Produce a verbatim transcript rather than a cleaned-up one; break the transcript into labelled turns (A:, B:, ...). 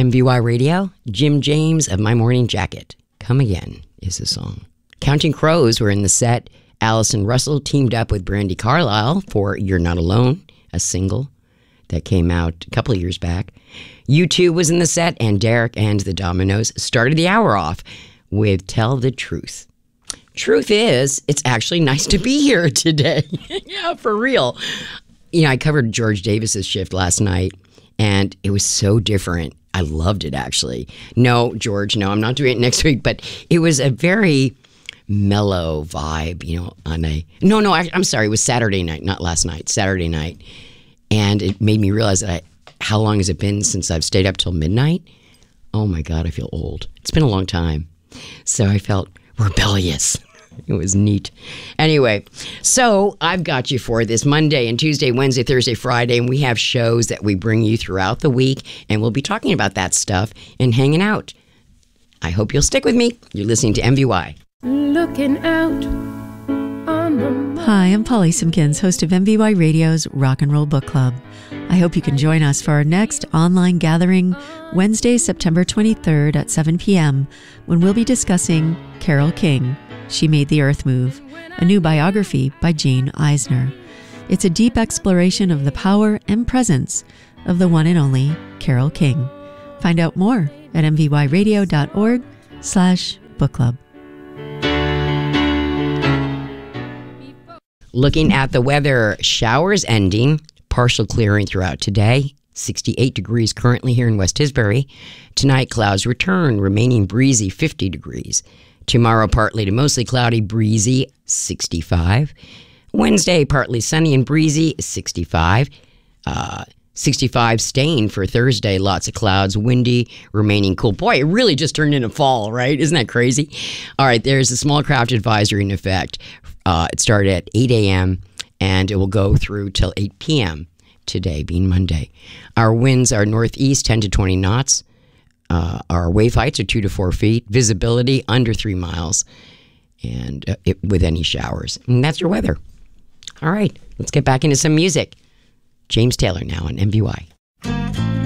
A: M V Y Radio, Jim James of My Morning Jacket. Come Again is the song. Counting Crows were in the set. Allison Russell teamed up with Brandi Carlile for You're Not Alone, a single that came out a couple of years back. U two was in the set, and Derek and the Dominoes started the hour off with Tell the Truth. Truth is, it's actually nice to be here today. Yeah, for real. You know, I covered George Davis's shift last night, and it was so different. I loved it, actually. No, George, no, I'm not doing it next week, but it was a very mellow vibe, you know, on a... No, no, I, I'm sorry, it was Saturday night, not last night, Saturday night. And it made me realize that I, how long has it been since I've stayed up till midnight? Oh my God, I feel old. It's been a long time. So I felt rebellious. It was neat. Anyway, so I've got you for this Monday and Tuesday, Wednesday, Thursday, Friday, and we have shows that we bring you throughout the week, and we'll be talking about that stuff and hanging out. I hope you'll stick with me. You're listening to M V Y.
B: Looking out on the...
C: Hi, I'm Polly Simpkins, host of M V Y Radio's Rock and Roll Book Club. I hope you can join us for our next online gathering Wednesday, September twenty-third at seven p.m. when we'll be discussing Carole King, She Made the Earth Move, a new biography by Jane Eisner. It's a deep exploration of the power and presence of the one and only Carole King. Find out more at m v y radio dot org slash book club.
A: Looking at the weather, showers ending, partial clearing throughout today. sixty-eight degrees currently here in West Tisbury. Tonight, clouds return, remaining breezy, fifty degrees. Tomorrow, partly to mostly cloudy, breezy, sixty-five. Wednesday, partly sunny and breezy, sixty-five. Uh, sixty-five staying for Thursday, lots of clouds, windy, remaining cool. Boy, it really just turned into fall, right? Isn't that crazy? All right, there's a small craft advisory in effect. Uh, it started at eight a.m. and it will go through till eight p.m. today, being Monday. Our winds are northeast, ten to twenty knots. Uh, our wave heights are two to four feet. Visibility under three miles, and uh, it, with any showers. And that's your weather. All right, let's get back into some music. James Taylor now on M V Y.